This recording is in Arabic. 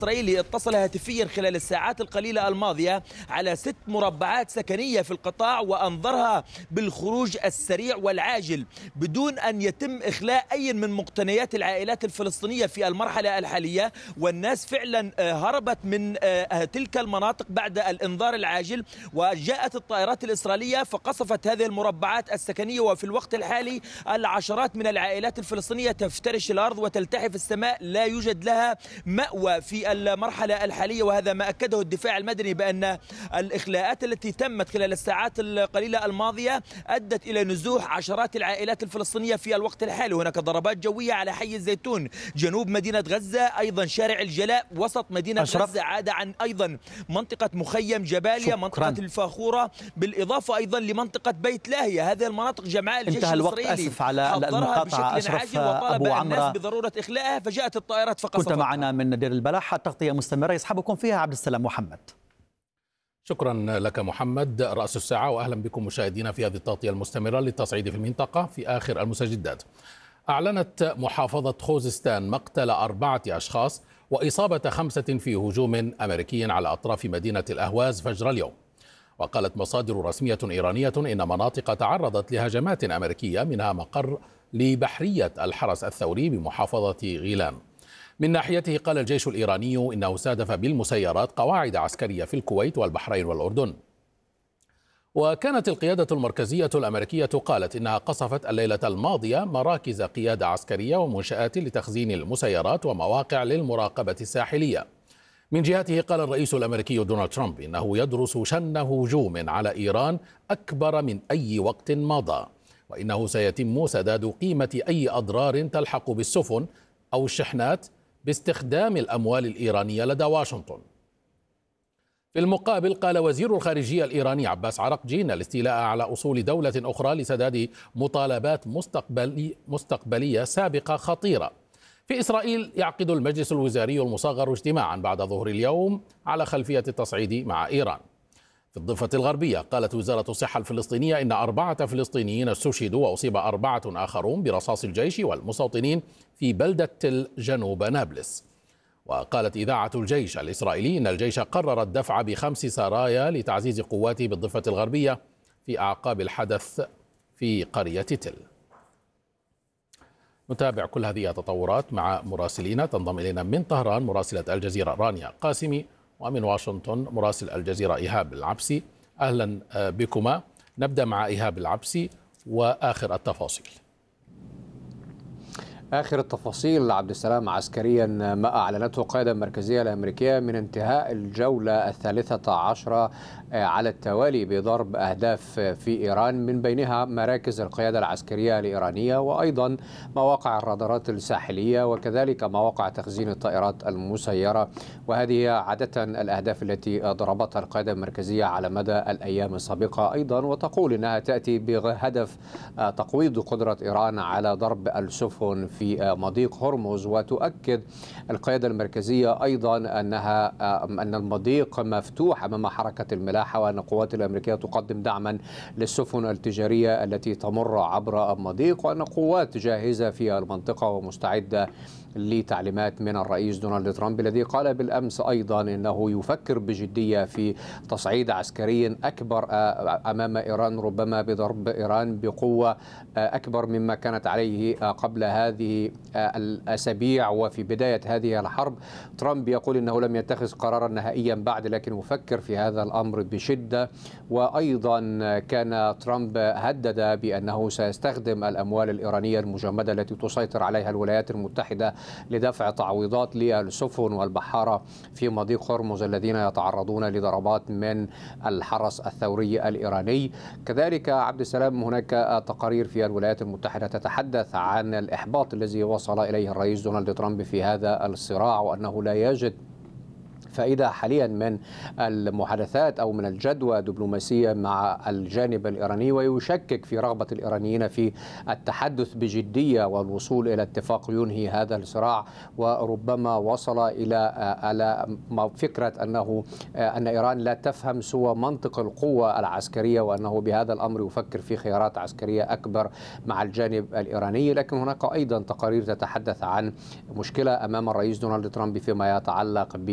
الإسرائيلي اتصل هاتفيا خلال الساعات القليلة الماضية على 6 مربعات سكنية في القطاع، وأنظرها بالخروج السريع والعاجل بدون أن يتم إخلاء أي من مقتنيات العائلات الفلسطينية في المرحلة الحالية. والناس فعلا هربت من تلك المناطق بعد الإنذار العاجل، وجاءت الطائرات الإسرائيلية فقصفت هذه المربعات السكنية. وفي الوقت الحالي العشرات من العائلات الفلسطينية تفترش الأرض وتلتحف السماء، لا يوجد لها مأوى في المرحلة الحالية. وهذا ما أكده الدفاع المدني بأن الإخلاءات التي تمت خلال الساعات القليلة الماضية أدت إلى نزوح عشرات العائلات الفلسطينية في الوقت الحالي. هناك ضربات جوية على حي الزيتون جنوب مدينة غزة، أيضا شارع الجلاء وسط مدينة غزة، عاد عن أيضا منطقة مخيم جباليا، منطقة الفاخورة، بالإضافة أيضا لمنطقة بيت لاهية. هذه المناطق جمعاء الجيش الإسرائيلي أسف على المقاطعة أشرف وطالب أبو الناس عمرة بضرورة إخلاءها، فجاءت الطائرات فقصفتها. كنت معنا من دير البلح، التغطية مستمرة يصحبكم فيها عبد السلام محمد. شكرا لك محمد. رأس الساعة، وأهلا بكم مشاهدينا في هذه التغطية المستمرة للتصعيد في المنطقة. في آخر المستجدات، أعلنت محافظة خوزستان مقتل 4 أشخاص وإصابة 5 في هجوم أمريكي على أطراف مدينة الأهواز فجر اليوم. وقالت مصادر رسمية إيرانية إن مناطق تعرضت لهجمات أمريكية، منها مقر لبحرية الحرس الثوري بمحافظة غيلان. من ناحيته قال الجيش الإيراني إنه استهدف بالمسيرات قواعد عسكرية في الكويت والبحرين والأردن. وكانت القيادة المركزية الأمريكية قالت إنها قصفت الليلة الماضية مراكز قيادة عسكرية ومنشآت لتخزين المسيرات ومواقع للمراقبة الساحلية. من جهته قال الرئيس الأمريكي دونالد ترامب إنه يدرس شن هجوم على إيران أكبر من أي وقت مضى، وإنه سيتم سداد قيمة أي أضرار تلحق بالسفن أو الشحنات باستخدام الأموال الإيرانية لدى واشنطن. في المقابل قال وزير الخارجية الإيراني عباس عراقجي إن الاستيلاء على أصول دولة أخرى لسداد مطالبات مستقبلية سابقة خطيرة. في إسرائيل يعقد المجلس الوزاري المصغر اجتماعا بعد ظهر اليوم على خلفية التصعيد مع إيران. في الضفة الغربية قالت وزارة الصحة الفلسطينية إن 4 فلسطينيين استشهدوا وأصيب 4 آخرون برصاص الجيش والمستوطنين في بلدة تل جنوب نابلس. وقالت إذاعة الجيش الإسرائيلي إن الجيش قرر الدفع ب5 سرايا لتعزيز قواته بالضفة الغربية في أعقاب الحدث في قرية تل. نتابع كل هذه التطورات مع مراسلين. تنضم إلينا من طهران مراسلة الجزيرة رانيا قاسمي، ومن واشنطن مراسل الجزيرة إيهاب العبسي. أهلا بكما. نبدأ مع إيهاب العبسي وآخر التفاصيل. آخر التفاصيل عبد السلام عسكريا ما أعلنته القيادة المركزية الأمريكية من انتهاء الجولة 13 على التوالي بضرب أهداف في إيران، من بينها مراكز القيادة العسكرية الإيرانية وأيضا مواقع الرادارات الساحلية وكذلك مواقع تخزين الطائرات المسيرة. وهذه عادة الأهداف التي ضربتها القيادة المركزية على مدى الأيام السابقة أيضا، وتقول أنها تأتي بهدف تقويض قدرة إيران على ضرب السفن في مضيق هرمز. وتؤكد القيادة المركزية أيضا أن المضيق مفتوح أمام حركة الملاحة، وأن القوات الأمريكية تقدم دعما للسفن التجارية التي تمر عبر المضيق، وأن قوات جاهزة في المنطقة ومستعدة لتعليمات من الرئيس دونالد ترامب، الذي قال بالأمس أيضا أنه يفكر بجدية في تصعيد عسكري أكبر أمام إيران، ربما بضرب إيران بقوة أكبر مما كانت عليه قبل هذه الأسابيع وفي بداية هذه الحرب. ترامب يقول أنه لم يتخذ قرارا نهائيا بعد، لكن يفكر في هذا الأمر بشدة. وأيضا كان ترامب هدد بأنه سيستخدم الأموال الإيرانية المجمدة التي تسيطر عليها الولايات المتحدة لدفع تعويضات للسفن والبحارة في مضيق هرمز الذين يتعرضون لضربات من الحرس الثوري الإيراني. كذلك عبد السلام هناك تقارير في الولايات المتحدة تتحدث عن الإحباط الذي وصل إليه الرئيس دونالد ترامب في هذا الصراع، وأنه لا يجد فائدة حاليا من المحادثات أو من الجدوى دبلوماسية مع الجانب الإيراني، ويشكك في رغبة الإيرانيين في التحدث بجدية والوصول إلى اتفاق ينهي هذا الصراع. وربما وصل إلى فكرة أن إيران لا تفهم سوى منطق القوة العسكرية، وأنه بهذا الأمر يفكر في خيارات عسكرية أكبر مع الجانب الإيراني. لكن هناك أيضا تقارير تتحدث عن مشكلة أمام الرئيس دونالد ترامب فيما يتعلق